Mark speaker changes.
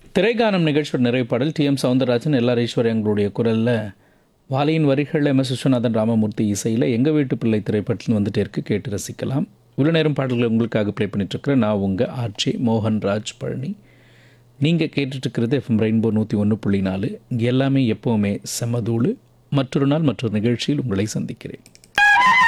Speaker 1: திரைகானம் நிகழ்ச்சியோட நிறைவு பாடல் டி.எம். சௌந்தரராஜன், எல்.ஆர். ஈஸ்வரியங்களுடைய குரலில், வாலியின் வரிகளில் எம்.எஸ். விஸ்வநாதன் ராமமூர்த்தி இசையில் எங்கள் வீட்டு பிள்ளை திரைப்படத்தில் வந்துட்டே இருக்கு, கேட்டு ரசிக்கலாம். இவ்வளோ நேரம் பாடல்களை உங்களுக்காக ப்ளே பண்ணிட்டுருக்கிறேன். நான் உங்கள் ஆர்ஜே மோகன்ராஜ் பழனி. நீங்கள் கேட்டுட்ருக்கிறது எஃப்எம் ரெயின்போ 101.4. இங்கே எல்லாமே எப்போவுமே செமதூளு. மற்றொரு நாள் மற்றொரு நிகழ்ச்சியில் உங்களை சந்திக்கிறேன்.